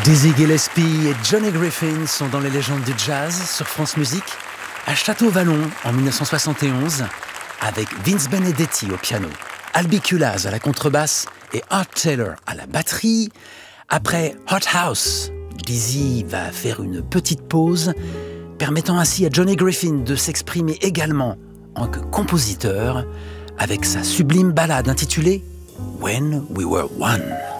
Dizzy Gillespie et Johnny Griffin sont dans les légendes du jazz sur France Musique, à Château-Vallon en 1971, avec Vince Benedetti au piano, Albi Kulaz à la contrebasse et Art Taylor à la batterie. Après Hot House, Dizzy va faire une petite pause, permettant ainsi à Johnny Griffin de s'exprimer également en que compositeur avec sa sublime ballade intitulée When We Were One.